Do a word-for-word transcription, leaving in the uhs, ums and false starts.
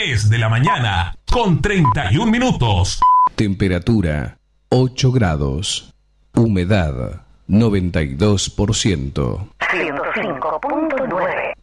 diez de la mañana con treinta y un minutos. Temperatura ocho grados. Humedad noventa y dos por ciento. ciento cinco punto nueve.